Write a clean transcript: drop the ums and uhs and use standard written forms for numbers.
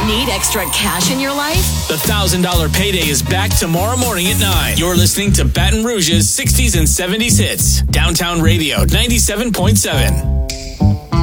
Need extra cash in your life? The $1,000 payday is back tomorrow morning at 9. You're listening to Baton Rouge's 60s and 70s hits. Downtown Radio 97.7.